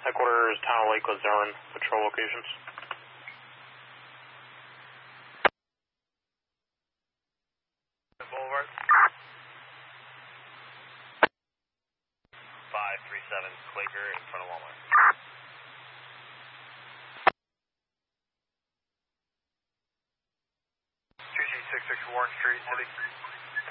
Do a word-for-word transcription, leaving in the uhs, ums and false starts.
Headquarters, Town of Lake Luzerne, patrol locations. Boulevard. five three seven Quaker in front of Walmart. two G six six Warren Street, City.